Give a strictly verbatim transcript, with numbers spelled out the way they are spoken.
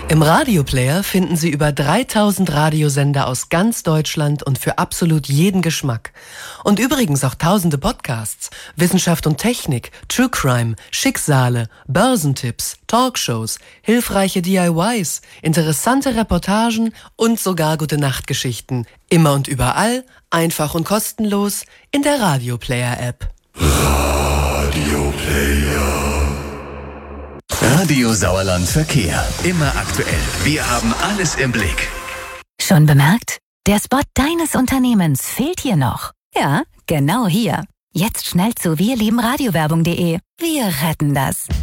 Im Radioplayer finden Sie über dreitausend Radiosender aus ganz Deutschland und für absolut jeden Geschmack. Und übrigens auch tausende Podcasts, Wissenschaft und Technik, True Crime, Schicksale, Börsentipps, Talkshows, hilfreiche D I Ys, interessante Reportagen und sogar Gute-Nacht-Geschichten. Immer und überall, einfach und kostenlos in der Radioplayer-App. Radioplayer. Radio Sauerland Verkehr. Immer aktuell. Wir haben alles im Blick. Schon bemerkt? Der Spot deines Unternehmens fehlt hier noch. Ja, genau hier. Jetzt schnell zu wir lieben radiowerbung punkt de. Wir retten das.